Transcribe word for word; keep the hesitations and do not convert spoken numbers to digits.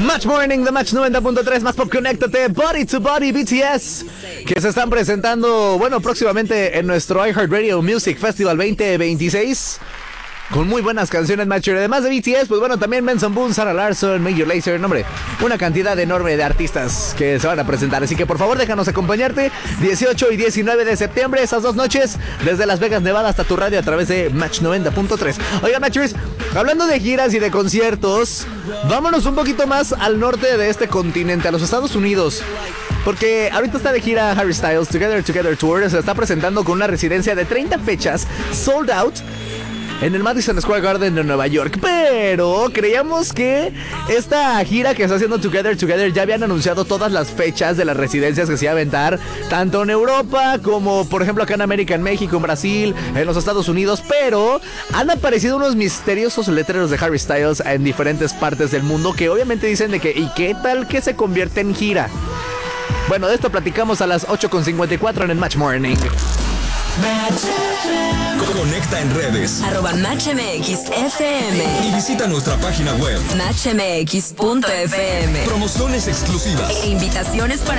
Match Morning de Match noventa punto tres, más pop, conéctate, Body to Body B T S, que se están presentando, bueno, próximamente en nuestro iHeartRadio Music Festival veinte veintiséis. Con muy buenas canciones, Matcher. Además de B T S, pues bueno, también Benson Boone, Sarah Larson, Major Lazer, nombre, una cantidad enorme de artistas que se van a presentar. Así que por favor, déjanos acompañarte dieciocho y diecinueve de septiembre, esas dos noches, desde Las Vegas, Nevada, hasta tu radio a través de Match noventa punto tres. Oigan, Matchers, hablando de giras y de conciertos, vámonos un poquito más al norte de este continente, a los Estados Unidos. Porque ahorita está de gira Harry Styles, Together Together Tour, se está presentando con una residencia de treinta fechas, sold out, en el Madison Square Garden de Nueva York. Pero creíamos que esta gira que está haciendo Together Together ya habían anunciado todas las fechas de las residencias que se iba a aventar, tanto en Europa como por ejemplo acá en América, en México, en Brasil, en los Estados Unidos. Pero han aparecido unos misteriosos letreros de Harry Styles en diferentes partes del mundo que obviamente dicen de que ¿y qué tal que se convierte en gira? Bueno, de esto platicamos a las ocho con cincuenta y cuatro en el Match Morning. Conecta en redes arroba Match M X F M y visita nuestra página web match m x punto f m. Promociones exclusivas E invitaciones para